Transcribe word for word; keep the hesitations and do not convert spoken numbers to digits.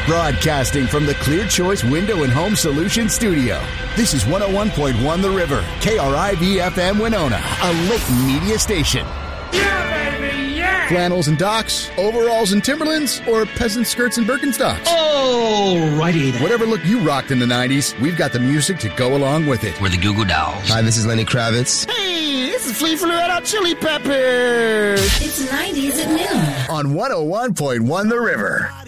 Broadcasting from the Clear Choice Window and Home Solutions studio. This is one oh one point one The River, K R I V F M Winona, a Layton media station. Yeah, baby, yeah! Flannels and docks, overalls and Timberlands, or peasant skirts and Birkenstocks. Alrighty then. Whatever look you rocked in the nineties, we've got the music to go along with it. We're the Goo Goo Dolls. Hi, this is Lenny Kravitz. Hey, this is Flea from the Red Hot Chili Peppers. It's nineties at noon. On one oh one point one The River.